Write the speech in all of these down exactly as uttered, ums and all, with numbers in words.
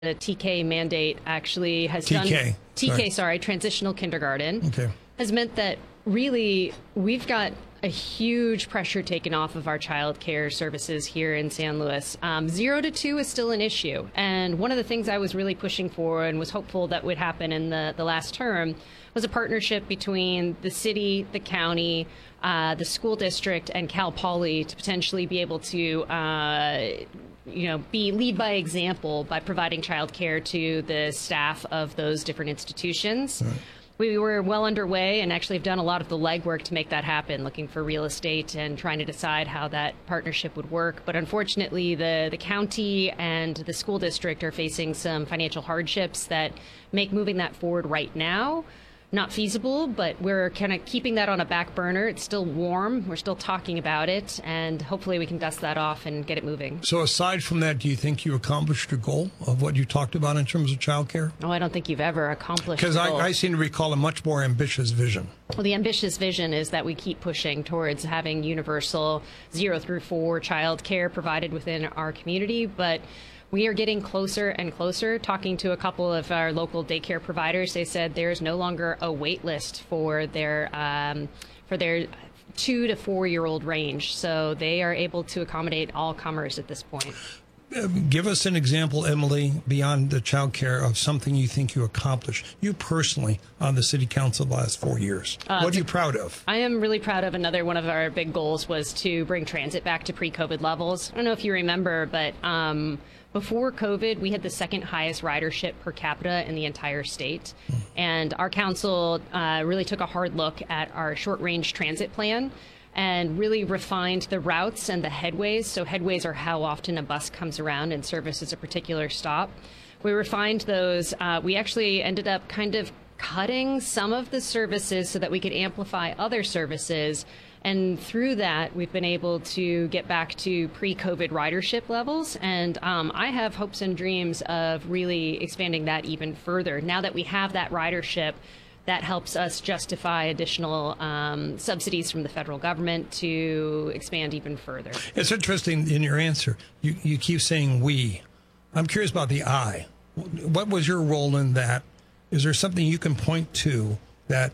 the T K mandate actually has T K. done T K, sorry. sorry, transitional kindergarten, Okay. has meant that really we've got a huge pressure taken off of our child care services here in San Luis. Um, zero to two is still an issue. And one of the things I was really pushing for and was hopeful that would happen in the, the last term was a partnership between the city, the county, uh, the school district, and Cal Poly to potentially be able to uh, you know, be lead by example by providing child care to the staff of those different institutions. Right. We were well underway and actually have done a lot of the legwork to make that happen, looking for real estate and trying to decide how that partnership would work. But unfortunately, the, the county and the school district are facing some financial hardships that make moving that forward right now not feasible, but we're kind of keeping that on a back burner. It's still warm. We're still talking about it, and hopefully we can dust that off and get it moving. So aside from that, do you think you accomplished your goal of what you talked about in terms of childcare? Oh, I don't think you've ever accomplished Because I, goal. I seem to recall a much more ambitious vision. Well, the ambitious vision is that we keep pushing towards having universal zero through four child care provided within our community, but we are getting closer and closer. Talking to a couple of our local daycare providers, they said there is no longer a wait list for their um, for their two to four year old range. So they are able to accommodate all comers at this point. Uh, give us an example, Emily, beyond the child care, of something you think you accomplished, you personally, on the city council the last four years. Uh, what are you proud of? I am really proud of another one of our big goals was to bring transit back to pre-COVID levels. I don't know if you remember, but um, before COVID, we had the second highest ridership per capita in the entire state. Hmm. And our council uh, really took a hard look at our short-range transit plan and really refined the routes and the headways. So headways are how often a bus comes around and services a particular stop. We refined those. Uh, we actually ended up kind of cutting some of the services so that we could amplify other services. And through that, we've been able to get back to pre-COVID ridership levels. And um, I have hopes and dreams of really expanding that even further. Now that we have that ridership, that helps us justify additional um, subsidies from the federal government to expand even further. It's interesting in your answer. You, you keep saying we. I'm curious about the I. What was your role in that? Is there something you can point to that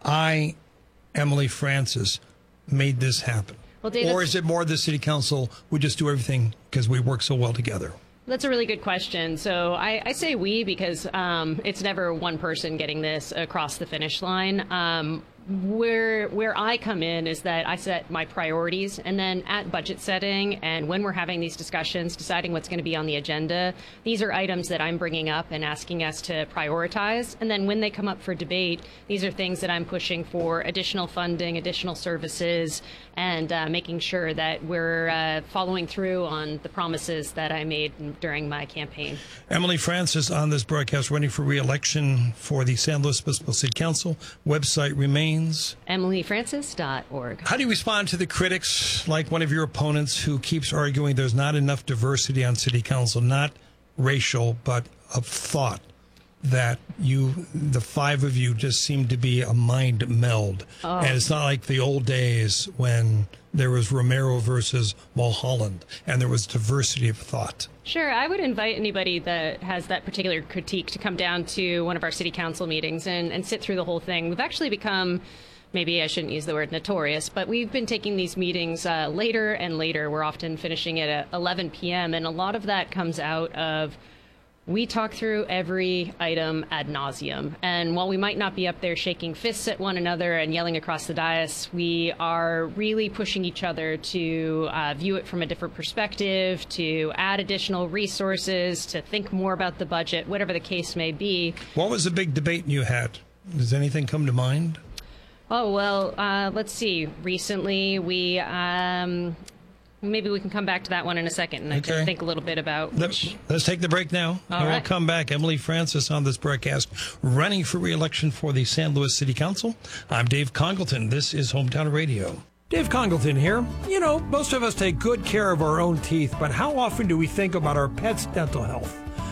I, Emily Francis, made this happen? Well, David, or is it more the city council, we just do everything because we work so well together? That's a really good question. So I, I say we because um, it's never one person getting this across the finish line. Um, where where I come in is that I set my priorities, and then at budget setting and when we're having these discussions, deciding what's going to be on the agenda, these are items that I'm bringing up and asking us to prioritize. And then when they come up for debate, these are things that I'm pushing for additional funding, additional services, and uh, making sure that we're uh, following through on the promises that I made during my campaign. Emily Francis on this broadcast, running for re-election for the San Luis Obispo City Council. Website remains emily francis dot org. How do you respond to the critics, like one of your opponents, who keeps arguing there's not enough diversity on city council, not racial, but of thought, that you, the five of you, just seem to be a mind meld? Oh. And it's not like the old days when there was Romero versus Mulholland and there was diversity of thought. Sure. I would invite anybody that has that particular critique to come down to one of our city council meetings and, and sit through the whole thing. We've actually become, maybe I shouldn't use the word notorious, but we've been taking these meetings uh, later and later. We're often finishing at eleven p m And a lot of that comes out of we talk through every item ad nauseum. And while we might not be up there shaking fists at one another and yelling across the dais, we are really pushing each other to uh, view it from a different perspective, to add additional resources, to think more about the budget, whatever the case may be. What was the big debate you had? Does anything come to mind? Oh, well, uh, let's see. Recently, we... Um, Maybe we can come back to that one in a second, and okay. I can think a little bit about which... Let's take the break now, All and right. we'll come back. Emily Francis on this broadcast, running for re-election for the San Luis City Council. I'm Dave Congleton. This is Hometown Radio. Dave Congleton here. You know, most of us take good care of our own teeth, but how often do we think about our pets' dental health?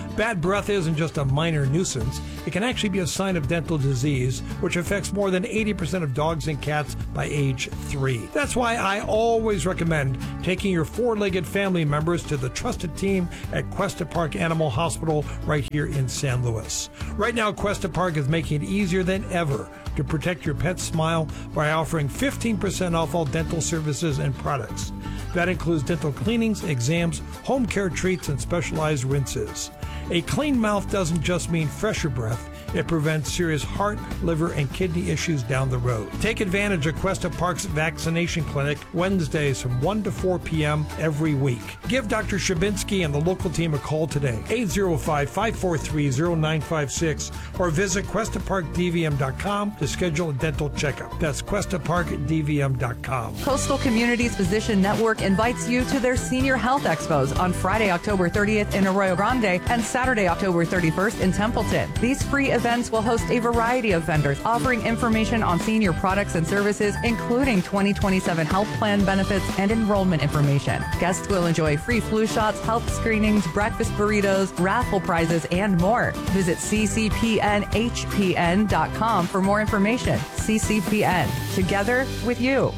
Bad breath isn't just a minor nuisance. It can actually be a sign of dental disease, which affects more than eighty percent of dogs and cats by age three. That's why I always recommend taking your four-legged family members to the trusted team at Cuesta Park Animal Hospital right here in San Luis. Right now, Cuesta Park is making it easier than ever to protect your pet's smile by offering fifteen percent off all dental services and products. That includes dental cleanings, exams, home care treats, and specialized rinses. A clean mouth doesn't just mean fresher breath. It prevents serious heart, liver, and kidney issues down the road. Take advantage of Cuesta Park's vaccination clinic Wednesdays from one to four p.m. every week. Give Doctor Shabinsky and the local team a call today, eight oh five, five four three, oh nine five six, or visit Cuesta Park D V M dot com to schedule a dental checkup. That's Cuesta Park D V M dot com. Coastal Communities Physician Network invites you to their Senior Health Expos on Friday, October thirtieth in Arroyo Grande and Saturday, October thirty-first in Templeton. These free events will host a variety of vendors offering information on senior products and services, including twenty twenty-seven health plan benefits and enrollment information. Guests will enjoy free flu shots, health screenings, breakfast burritos, raffle prizes, and more. Visit C C P N H P N dot com for more information. C C P N, together with you.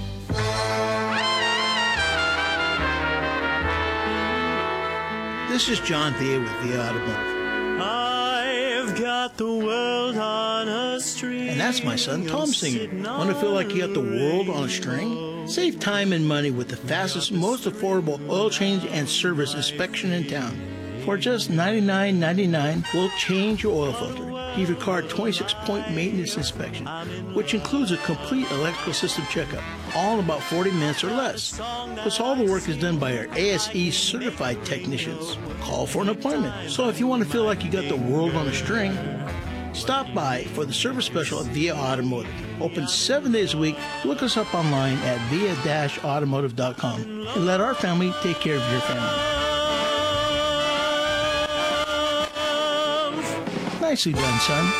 This is John Thea with Via Automotive. I've got the world on a string. And that's my son Tom singing. Want to feel like you got the world on a string? Save time and money with the fastest, most affordable oil change and service inspection in town. For just ninety-nine ninety-nine, we'll change your oil filter, give your car a twenty-six point maintenance inspection, which includes a complete electrical system checkup, all in about forty minutes or less. Plus, all the work is done by our A S E certified technicians. Call for an appointment. So if you want to feel like you got the world on a string, stop by for the service special at Via Automotive. Open seven days a week. Look us up online at via dash automotive dot com and let our family take care of your family. Nicely done, son.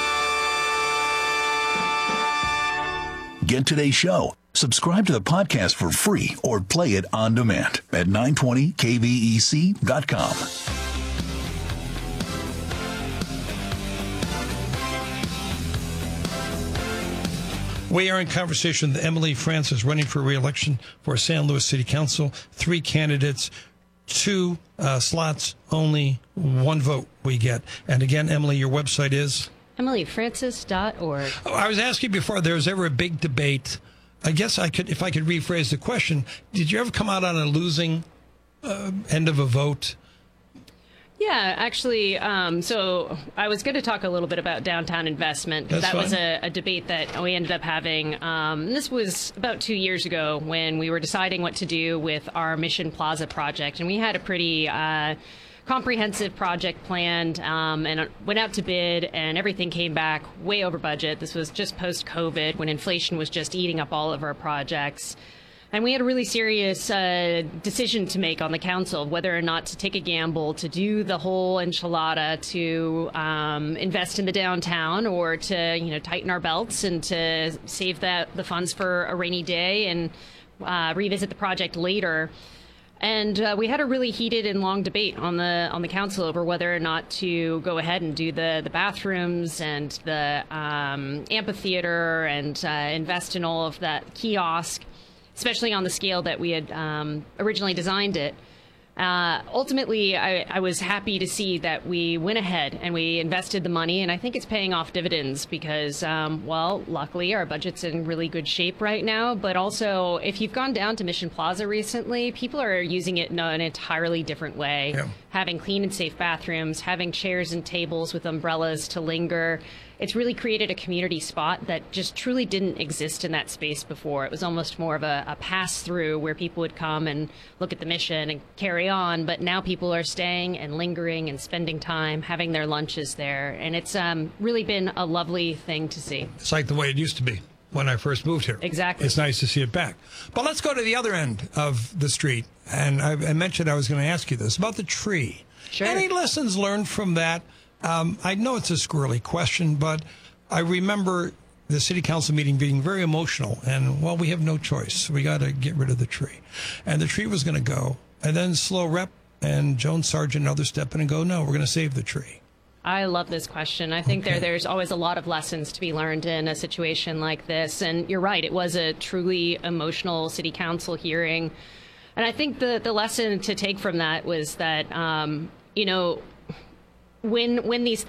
Get today's show. Subscribe to the podcast for free or play it on demand at nine twenty K V E C dot com. We are in conversation with Emily Francis, running for re-election for San Luis City Council. Three candidates, two uh, slots, only one vote we get. And again, Emily, your website is? Emily Francis dot org. Oh, I was asking before there was ever a big debate. I guess I could, if I could rephrase the question, did you ever come out on a losing uh, end of a vote? Yeah, actually, um, so I was going to talk a little bit about downtown investment, because that fine. was a, a debate that we ended up having. Um, and this was about two years ago when we were deciding what to do with our Mission Plaza project. And we had a pretty uh, comprehensive project planned um, and went out to bid, and everything came back way over budget. This was just post-COVID, when inflation was just eating up all of our projects. And we had a really serious uh, decision to make on the council, whether or not to take a gamble to do the whole enchilada, to um, invest in the downtown, or to, you know, tighten our belts and to save that the funds for a rainy day and uh, revisit the project later. And uh, we had a really heated and long debate on the on the council over whether or not to go ahead and do the the bathrooms and the um, amphitheater and uh, invest in all of that kiosk, especially on the scale that we had um, originally designed it. Uh, ultimately, I, I was happy to see that we went ahead and we invested the money, and I think it's paying off dividends because, um, well, luckily our budget's in really good shape right now, but also if you've gone down to Mission Plaza recently, people are using it in an entirely different way, yeah. having clean and safe bathrooms, having chairs and tables with umbrellas to linger. It's really created a community spot that just truly didn't exist in that space before. It was almost more of a, a pass-through where people would come and look at the mission and carry on, but now people are staying and lingering and spending time, having their lunches there, and it's um, really been a lovely thing to see. It's like the way it used to be when I first moved here. Exactly. It's nice to see it back. But let's go to the other end of the street, and I, I mentioned I was going to ask you this, about the tree. Sure. Any lessons learned from that? Um, I know it's a squirrely question, but I remember the city council meeting being very emotional, and, well, we have no choice. We got to get rid of the tree. And the tree was going to go. And then Slow Rep and Joan Sargent and others step in and go, no, we're going to save the tree? I love this question. I think Okay. there there's always a lot of lessons to be learned in a situation like this. And you're right, it was a truly emotional city council hearing. And I think the, the lesson to take from that was that, um, you know, when when these